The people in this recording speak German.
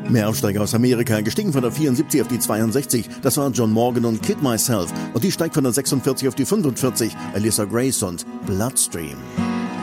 Mehr Aufsteiger aus Amerika, gestiegen von der 74 auf die 62. Das war John Morgan und Kid Myself. Und die steigt von der 46 auf die 45. Alyssa Grace und Bloodstream.